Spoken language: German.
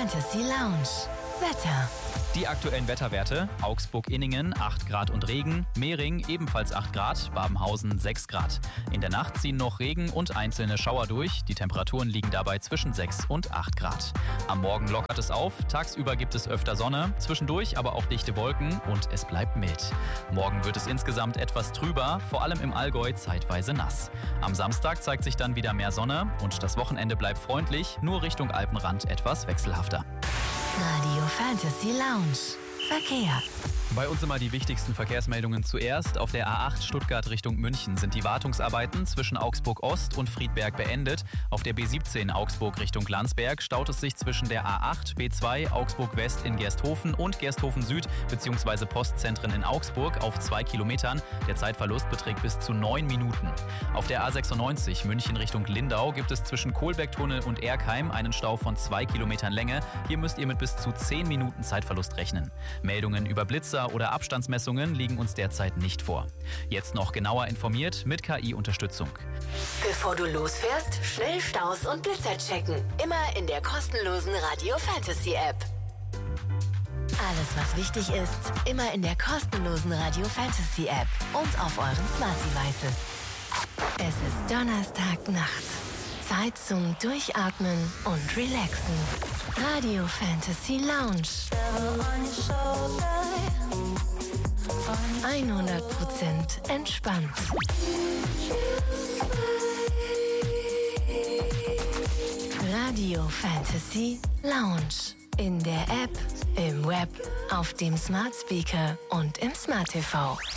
Fantasy Lounge. Wetter. Die aktuellen Wetterwerte: Augsburg-Inningen 8 Grad und Regen, Mehring ebenfalls 8 Grad, Babenhausen 6 Grad. In der Nacht ziehen noch Regen und einzelne Schauer durch. Die Temperaturen liegen dabei zwischen 6 und 8 Grad. Am Morgen lockert es auf, tagsüber gibt es öfter Sonne, zwischendurch aber auch dichte Wolken und es bleibt mild. Morgen wird es insgesamt etwas trüber, vor allem im Allgäu zeitweise nass. Am Samstag zeigt sich dann wieder mehr Sonne und das Wochenende bleibt freundlich, nur Richtung Alpenrand etwas wechselhafter. Radio Fantasy Lounge. Verkehr. Bei uns immer die wichtigsten Verkehrsmeldungen zuerst. Auf der A8 Stuttgart Richtung München sind die Wartungsarbeiten zwischen Augsburg Ost und Friedberg beendet. Auf der B17 Augsburg Richtung Landsberg staut es sich zwischen der A8, B2 Augsburg West in Gersthofen und Gersthofen Süd bzw. Postzentren in Augsburg auf 2 Kilometern. Der Zeitverlust beträgt bis zu 9 Minuten. Auf der A96 München Richtung Lindau gibt es zwischen Kohlbergtunnel und Erkheim einen Stau von 2 Kilometern Länge. Hier müsst ihr mit bis zu 10 Minuten Zeitverlust rechnen. Meldungen über Blitzer oder Abstandsmessungen liegen uns derzeit nicht vor. Jetzt noch genauer informiert mit KI-Unterstützung. Bevor du losfährst, schnell Staus und Blitzer checken. Immer in der kostenlosen Radio Fantasy App. Alles, was wichtig ist, immer in der kostenlosen Radio Fantasy App und auf euren Smart Devices. Es ist Donnerstagnacht. Zeit zum Durchatmen und Relaxen. Radio Fantasy Lounge. 100% entspannt. Radio Fantasy Lounge. In der App, im Web, auf dem Smart Speaker und im Smart TV.